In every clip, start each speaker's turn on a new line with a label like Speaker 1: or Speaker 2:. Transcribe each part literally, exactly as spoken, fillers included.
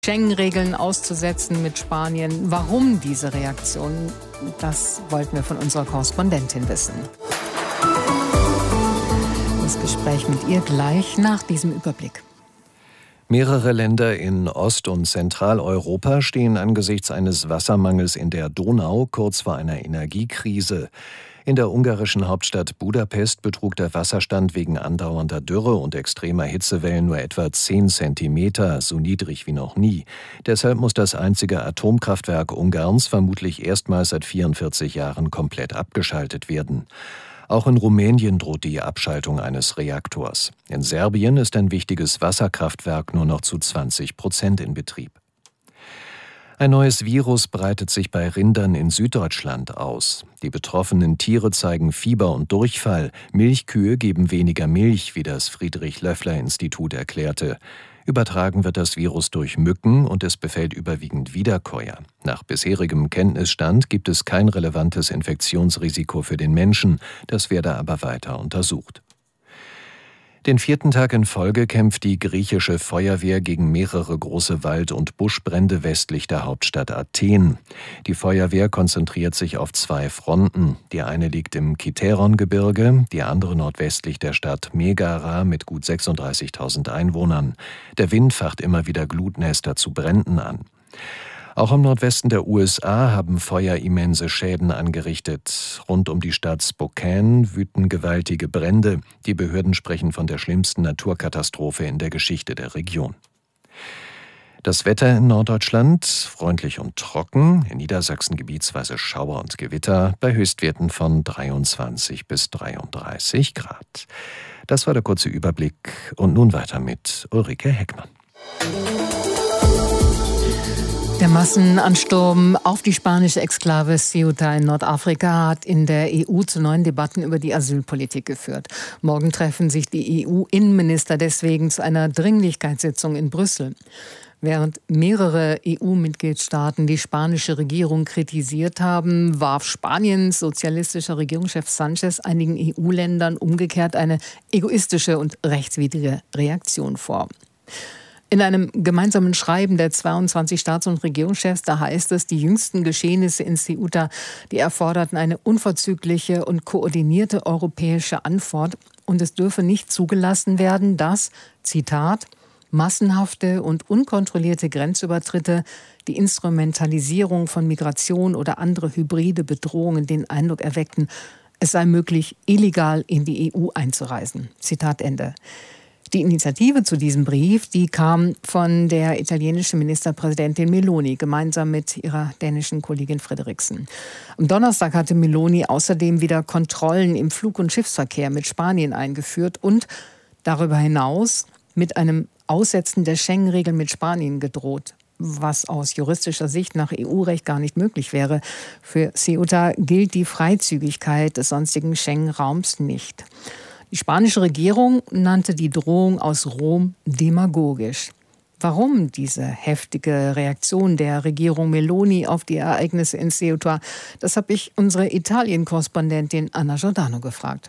Speaker 1: Schengen-Regeln auszusetzen mit Spanien. Warum diese Reaktion? Das wollten wir von unserer Korrespondentin wissen. Das Gespräch mit ihr gleich nach diesem Überblick.
Speaker 2: Mehrere Länder in Ost- und Zentraleuropa stehen angesichts eines Wassermangels in der Donau kurz vor einer Energiekrise. In der ungarischen Hauptstadt Budapest betrug der Wasserstand wegen andauernder Dürre und extremer Hitzewellen nur etwa zehn Zentimeter, so niedrig wie noch nie. Deshalb muss das einzige Atomkraftwerk Ungarns vermutlich erstmals seit vierundvierzig Jahren komplett abgeschaltet werden. Auch in Rumänien droht die Abschaltung eines Reaktors. In Serbien ist ein wichtiges Wasserkraftwerk nur noch zu zwanzig Prozent in Betrieb. Ein neues Virus breitet sich bei Rindern in Süddeutschland aus. Die betroffenen Tiere zeigen Fieber und Durchfall. Milchkühe geben weniger Milch, wie das Friedrich-Löffler-Institut erklärte. Übertragen wird das Virus durch Mücken und es befällt überwiegend Wiederkäuer. Nach bisherigem Kenntnisstand gibt es kein relevantes Infektionsrisiko für den Menschen. Das werde aber weiter untersucht. Den vierten Tag in Folge kämpft die griechische Feuerwehr gegen mehrere große Wald- und Buschbrände westlich der Hauptstadt Athen. Die Feuerwehr konzentriert sich auf zwei Fronten. Die eine liegt im Kithäron-Gebirge, die andere nordwestlich der Stadt Megara mit gut sechsunddreißigtausend Einwohnern. Der Wind facht immer wieder Glutnester zu Bränden an. Auch im Nordwesten der U S A haben Feuer immense Schäden angerichtet. Rund um die Stadt Spokane wüten gewaltige Brände. Die Behörden sprechen von der schlimmsten Naturkatastrophe in der Geschichte der Region. Das Wetter in Norddeutschland freundlich und trocken, in Niedersachsen gebietsweise Schauer und Gewitter bei Höchstwerten von dreiundzwanzig bis dreiunddreißig Grad. Das war der kurze Überblick und nun weiter mit Ulrike Heckmann.
Speaker 1: Der Massenansturm auf die spanische Exklave Ceuta in Nordafrika hat in der E U zu neuen Debatten über die Asylpolitik geführt. Morgen treffen sich die E U-Innenminister deswegen zu einer Dringlichkeitssitzung in Brüssel. Während mehrere E U-Mitgliedstaaten die spanische Regierung kritisiert haben, warf Spaniens sozialistischer Regierungschef Sanchez einigen E U-Ländern umgekehrt eine egoistische und rechtswidrige Reaktion vor. In einem gemeinsamen Schreiben der zweiundzwanzig Staats- und Regierungschefs, da heißt es, die jüngsten Geschehnisse in Ceuta, die erforderten eine unverzügliche und koordinierte europäische Antwort. Und es dürfe nicht zugelassen werden, dass, Zitat, massenhafte und unkontrollierte Grenzübertritte, die Instrumentalisierung von Migration oder andere hybride Bedrohungen den Eindruck erweckten, es sei möglich, illegal in die E U einzureisen. Zitat Ende. Die Initiative zu diesem Brief, die kam von der italienischen Ministerpräsidentin Meloni gemeinsam mit ihrer dänischen Kollegin Frederiksen. Am Donnerstag hatte Meloni außerdem wieder Kontrollen im Flug- und Schiffsverkehr mit Spanien eingeführt und darüber hinaus mit einem Aussetzen der Schengen-Regeln mit Spanien gedroht, was aus juristischer Sicht nach E U-Recht gar nicht möglich wäre. Für Ceuta gilt die Freizügigkeit des sonstigen Schengen-Raums nicht. Die spanische Regierung nannte die Drohung aus Rom demagogisch. Warum diese heftige Reaktion der Regierung Meloni auf die Ereignisse in Ceuta? Das habe ich unsere Italien-Korrespondentin Anna Giordano gefragt.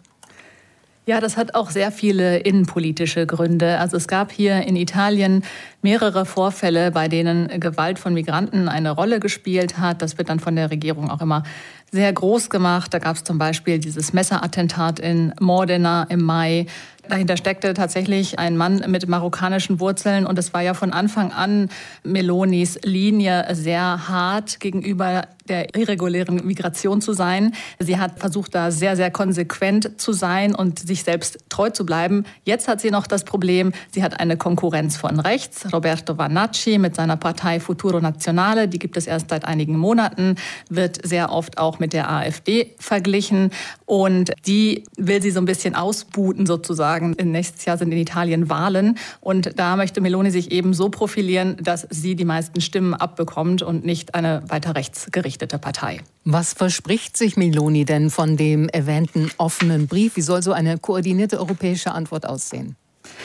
Speaker 3: Ja, das hat auch sehr viele innenpolitische Gründe. Also es gab hier in Italien mehrere Vorfälle, bei denen Gewalt von Migranten eine Rolle gespielt hat. Das wird dann von der Regierung auch immer sehr groß gemacht. Da gab es zum Beispiel dieses Messerattentat in Modena im Mai. Dahinter steckte tatsächlich ein Mann mit marokkanischen Wurzeln. Und es war ja von Anfang an Melonis Linie sehr hart gegenüber der irregulären Migration zu sein. Sie hat versucht, da sehr, sehr konsequent zu sein und sich selbst treu zu bleiben. Jetzt hat sie noch das Problem, sie hat eine Konkurrenz von rechts. Roberto Vannacci mit seiner Partei Futuro Nazionale, die gibt es erst seit einigen Monaten, wird sehr oft auch mit der AfD verglichen. Und die will sie so ein bisschen ausbuten sozusagen. Nächstes Jahr sind in Italien Wahlen. Und da möchte Meloni sich eben so profilieren, dass sie die meisten Stimmen abbekommt und nicht eine weiter rechtsgerichtete Partei.
Speaker 1: Was verspricht sich Meloni denn von dem erwähnten offenen Brief? Wie soll so eine koordinierte europäische Antwort aussehen?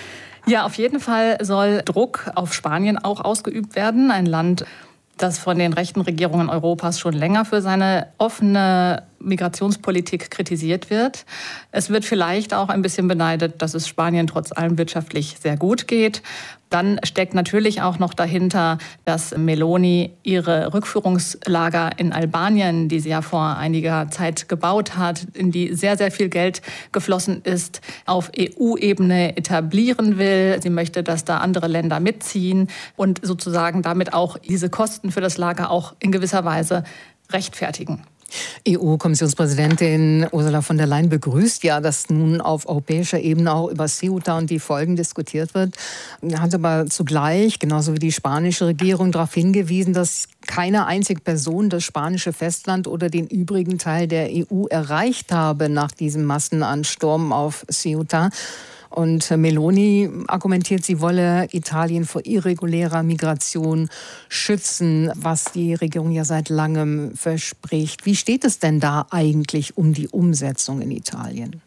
Speaker 3: Ja, auf jeden Fall soll Druck auf Spanien auch ausgeübt werden. Ein Land, das von den rechten Regierungen Europas schon länger für seine offene Migrationspolitik kritisiert wird. Es wird vielleicht auch ein bisschen beneidet, dass es Spanien trotz allem wirtschaftlich sehr gut geht. Dann steckt natürlich auch noch dahinter, dass Meloni ihre Rückführungslager in Albanien, die sie ja vor einiger Zeit gebaut hat, in die sehr, sehr viel Geld geflossen ist, auf E U-Ebene etablieren will. Sie möchte, dass da andere Länder mitziehen und sozusagen damit auch diese Kosten für das Lager auch in gewisser Weise rechtfertigen.
Speaker 1: E U-Kommissionspräsidentin Ursula von der Leyen begrüßt ja, dass nun auf europäischer Ebene auch über Ceuta und die Folgen diskutiert wird. Hat aber zugleich, genauso wie die spanische Regierung, darauf hingewiesen, dass keine einzige Person das spanische Festland oder den übrigen Teil der E U erreicht habe nach diesem Massenansturm auf Ceuta. Und Meloni argumentiert, sie wolle Italien vor irregulärer Migration schützen, was die Regierung ja seit langem verspricht. Wie steht es denn da eigentlich um die Umsetzung in Italien?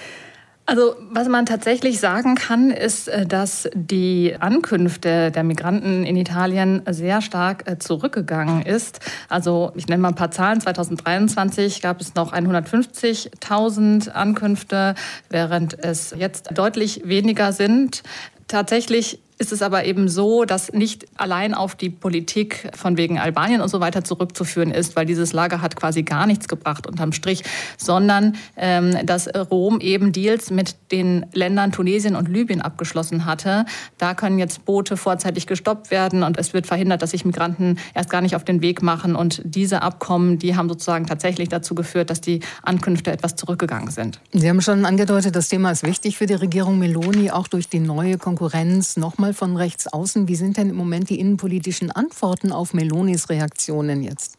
Speaker 3: Also was man tatsächlich sagen kann, ist, dass die Ankünfte der Migranten in Italien sehr stark zurückgegangen ist. Also ich nenne mal ein paar Zahlen. zweitausenddreiundzwanzig gab es noch hundertfünfzigtausend Ankünfte, während es jetzt deutlich weniger sind. Tatsächlich ist es aber eben so, dass nicht allein auf die Politik von wegen Albanien und so weiter zurückzuführen ist, weil dieses Lager hat quasi gar nichts gebracht unterm Strich, sondern ähm, dass Rom eben Deals mit den Ländern Tunesien und Libyen abgeschlossen hatte. Da können jetzt Boote vorzeitig gestoppt werden und es wird verhindert, dass sich Migranten erst gar nicht auf den Weg machen. Und diese Abkommen, die haben sozusagen tatsächlich dazu geführt, dass die Ankünfte etwas zurückgegangen sind.
Speaker 1: Sie haben schon angedeutet, das Thema ist wichtig für die Regierung Meloni, auch durch die neue Konkurrenz nochmal von rechts außen. Wie sind denn im Moment die innenpolitischen Antworten auf Melonis Reaktionen jetzt?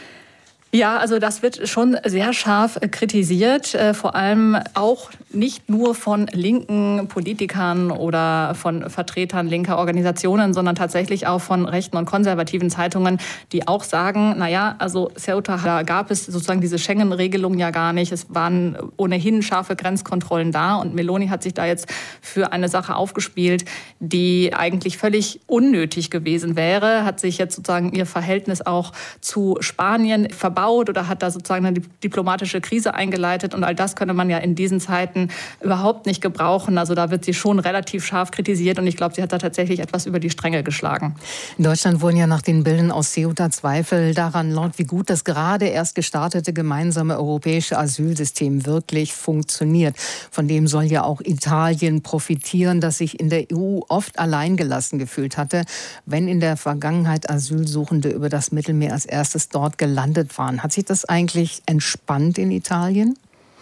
Speaker 3: Ja, also das wird schon sehr scharf kritisiert, vor allem auch nicht nur von linken Politikern oder von Vertretern linker Organisationen, sondern tatsächlich auch von rechten und konservativen Zeitungen, die auch sagen, naja, also Ceuta, da gab es sozusagen diese Schengen-Regelung ja gar nicht. Es waren ohnehin scharfe Grenzkontrollen da und Meloni hat sich da jetzt für eine Sache aufgespielt, die eigentlich völlig unnötig gewesen wäre, hat sich jetzt sozusagen ihr Verhältnis auch zu Spanien verbaut oder hat da sozusagen eine diplomatische Krise eingeleitet. Und all das könne man ja in diesen Zeiten überhaupt nicht gebrauchen. Also da wird sie schon relativ scharf kritisiert und ich glaube, sie hat da tatsächlich etwas über die Stränge geschlagen.
Speaker 1: In Deutschland wurden ja nach den Bildern aus Ceuta Zweifel daran laut, wie gut das gerade erst gestartete gemeinsame europäische Asylsystem wirklich funktioniert. Von dem soll ja auch Italien profitieren, das sich in der E U oft alleingelassen gefühlt hatte, wenn in der Vergangenheit Asylsuchende über das Mittelmeer als erstes dort gelandet waren. Hat sich das eigentlich entspannt in Italien?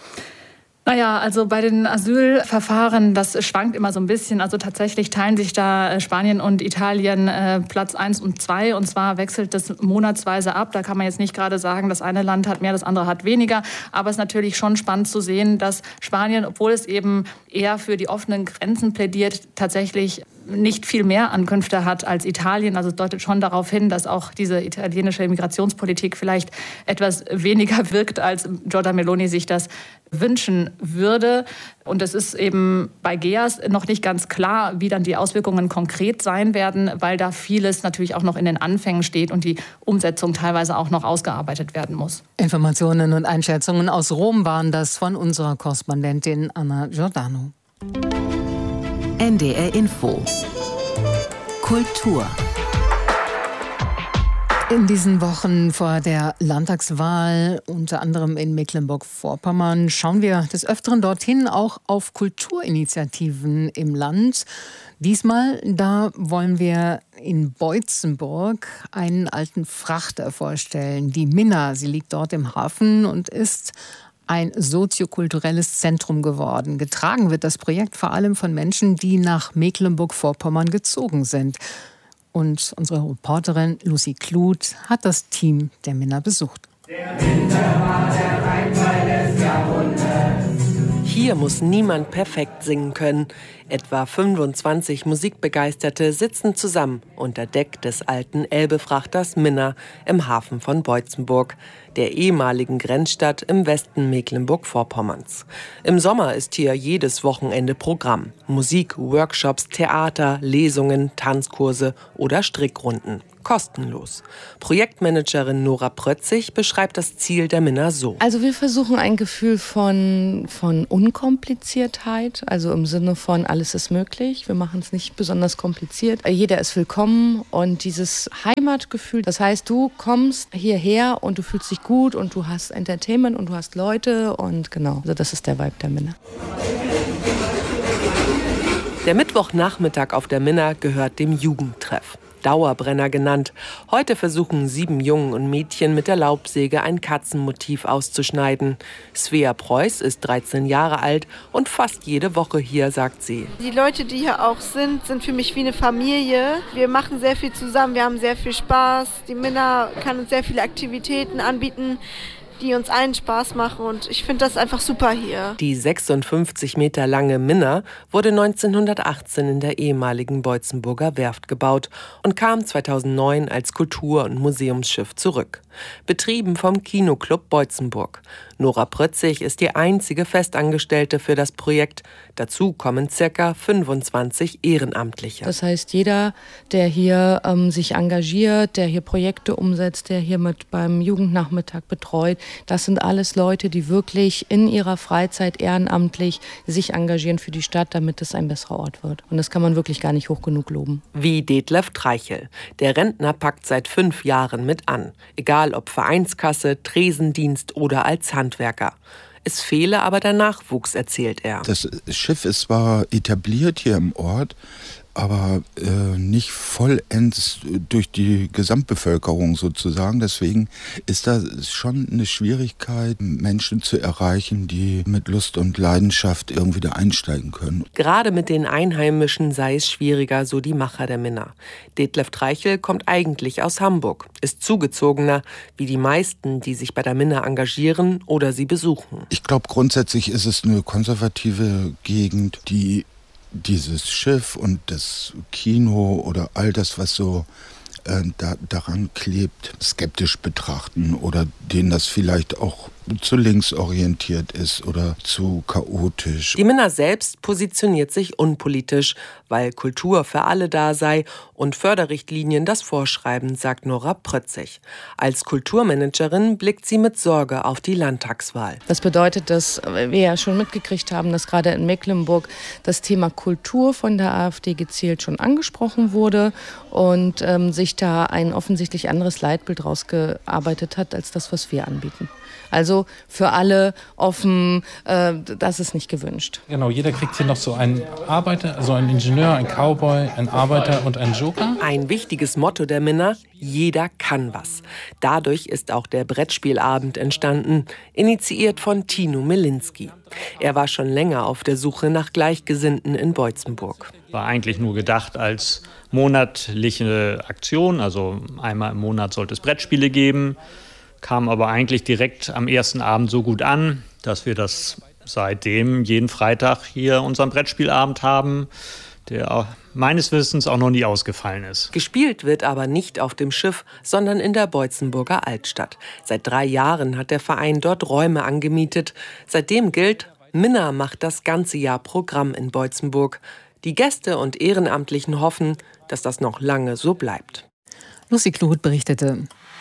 Speaker 3: Naja, also bei den Asylverfahren, das schwankt immer so ein bisschen. Also tatsächlich teilen sich da Spanien und Italien äh, Platz eins und zwei. Und zwar wechselt das monatsweise ab. Da kann man jetzt nicht gerade sagen, das eine Land hat mehr, das andere hat weniger. Aber es ist natürlich schon spannend zu sehen, dass Spanien, obwohl es eben eher für die offenen Grenzen plädiert, tatsächlich nicht viel mehr Ankünfte hat als Italien. Also es deutet schon darauf hin, dass auch diese italienische Immigrationspolitik vielleicht etwas weniger wirkt, als Giorgia Meloni sich das wünschen würde. Und es ist eben bei GEAS noch nicht ganz klar, wie dann die Auswirkungen konkret sein werden, weil da vieles natürlich auch noch in den Anfängen steht und die Umsetzung teilweise auch noch ausgearbeitet werden muss.
Speaker 1: Informationen und Einschätzungen aus Rom waren das von unserer Korrespondentin Anna Giordano.
Speaker 4: N D R Info. Kultur.
Speaker 1: In diesen Wochen vor der Landtagswahl, unter anderem in Mecklenburg-Vorpommern, schauen wir des Öfteren dorthin auch auf Kulturinitiativen im Land. Diesmal, da wollen wir in Boitzenburg einen alten Frachter vorstellen. Die Minna, sie liegt dort im Hafen und ist ein soziokulturelles Zentrum geworden. Getragen wird das Projekt vor allem von Menschen, die nach Mecklenburg-Vorpommern gezogen sind. Und unsere Reporterin Lucy Kluth hat das Team der Minna besucht.
Speaker 5: Der Winter war der Reinfall des Jahrhunderts.
Speaker 6: Hier muss niemand perfekt singen können. Etwa fünfundzwanzig Musikbegeisterte sitzen zusammen unter Deck des alten Elbefrachters Minna im Hafen von Boitzenburg, der ehemaligen Grenzstadt im Westen Mecklenburg-Vorpommerns. Im Sommer ist hier jedes Wochenende Programm. Musik, Workshops, Theater, Lesungen, Tanzkurse oder Strickrunden. kostenlos. Projektmanagerin Nora Prötzig beschreibt das Ziel der Minna so.
Speaker 7: Also wir versuchen ein Gefühl von, von Unkompliziertheit, also im Sinne von alles ist möglich. Wir machen es nicht besonders kompliziert. Jeder ist willkommen und dieses Heimatgefühl, das heißt, du kommst hierher und du fühlst dich gut und du hast Entertainment und du hast Leute und genau, also das ist der Vibe der Minna.
Speaker 6: Der Mittwochnachmittag auf der Minna gehört dem Jugendtreff. Dauerbrenner genannt. Heute versuchen sieben Jungen und Mädchen mit der Laubsäge ein Katzenmotiv auszuschneiden. Svea Preuß ist dreizehn Jahre alt und fast jede Woche hier, sagt sie.
Speaker 8: Die Leute, die hier auch sind, sind für mich wie eine Familie. Wir machen sehr viel zusammen, wir haben sehr viel Spaß. Die Minna kann uns sehr viele Aktivitäten anbieten, die uns allen Spaß machen und ich finde das einfach super hier.
Speaker 6: Die sechsundfünfzig Meter lange Minna wurde neunzehnhundertachtzehn in der ehemaligen Beutzenburger Werft gebaut und kam zweitausendneun als Kultur- und Museumsschiff zurück. Betrieben vom Kinoclub Beutzenburg. Nora Prötzig ist die einzige Festangestellte für das Projekt. Dazu kommen ca. fünfundzwanzig Ehrenamtliche.
Speaker 7: Das heißt, jeder, der hier ähm, sich engagiert, der hier Projekte umsetzt, der hier mit beim Jugendnachmittag betreut, das sind alles Leute, die wirklich in ihrer Freizeit ehrenamtlich sich engagieren für die Stadt, damit es ein besserer Ort wird. Und das kann man wirklich gar nicht hoch genug loben.
Speaker 6: Wie Detlef Treichel. Der Rentner packt seit fünf Jahren mit an. Egal ob Vereinskasse, Tresendienst oder als Handwerker. Es fehle aber der Nachwuchs, erzählt er.
Speaker 9: Das Schiff ist zwar etabliert hier im Ort, aber äh, nicht vollends durch die Gesamtbevölkerung sozusagen. Deswegen ist da schon eine Schwierigkeit, Menschen zu erreichen, die mit Lust und Leidenschaft irgendwie da einsteigen können.
Speaker 6: Gerade mit den Einheimischen sei es schwieriger, so die Macher der Minna. Detlef Treichel kommt eigentlich aus Hamburg, ist Zugezogener, wie die meisten, die sich bei der Minna engagieren oder sie besuchen.
Speaker 9: Ich glaube, grundsätzlich ist es eine konservative Gegend, die dieses Schiff und das Kino oder all das, was so äh, da, daran klebt, skeptisch betrachten oder denen das vielleicht auch zu links orientiert ist oder zu chaotisch.
Speaker 6: Die Minna selbst positioniert sich unpolitisch, weil Kultur für alle da sei und Förderrichtlinien das vorschreiben, sagt Nora Prötzig. Als Kulturmanagerin blickt sie mit Sorge auf die Landtagswahl.
Speaker 7: Das bedeutet, dass wir ja schon mitgekriegt haben, dass gerade in Mecklenburg das Thema Kultur von der AfD gezielt schon angesprochen wurde und ähm, sich da ein offensichtlich anderes Leitbild rausgearbeitet hat, als das, was wir anbieten. Also für alle offen, äh, das ist nicht gewünscht.
Speaker 10: Genau, jeder kriegt hier noch so einen Arbeiter, also einen Ingenieur, einen Cowboy, einen Arbeiter und einen Joker.
Speaker 6: Ein wichtiges Motto der Minna: Jeder kann was. Dadurch ist auch der Brettspielabend entstanden, initiiert von Tino Milinski. Er war schon länger auf der Suche nach Gleichgesinnten in Beutzenburg.
Speaker 11: War eigentlich nur gedacht als monatliche Aktion, also einmal im Monat sollte es Brettspiele geben. Kam aber eigentlich direkt am ersten Abend so gut an, dass wir das seitdem jeden Freitag hier unseren Brettspielabend haben, der auch meines Wissens auch noch nie ausgefallen ist.
Speaker 6: Gespielt wird aber nicht auf dem Schiff, sondern in der Beutzenburger Altstadt. Seit drei Jahren hat der Verein dort Räume angemietet. Seitdem gilt, Minna macht das ganze Jahr Programm in Beutzenburg. Die Gäste und Ehrenamtlichen hoffen, dass das noch lange so bleibt.
Speaker 1: Lucy Kluth berichtete.